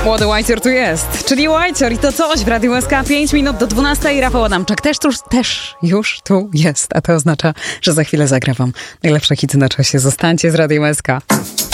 Młody Whitey tu jest, czyli Whitey i to coś w Radiu SK. 5 minut do 12. Rafał Adamczak też już tu jest, a to oznacza, że za chwilę zagram wam najlepsze hity na czasie. Zostańcie z Radiem SK.